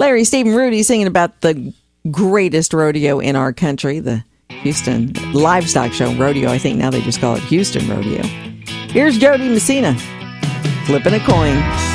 Larry, Steve, and Rudy singing about the greatest rodeo in our country, the Houston Livestock Show Rodeo. I think now they just call it Houston Rodeo. Here's Jody Messina, flipping a coin.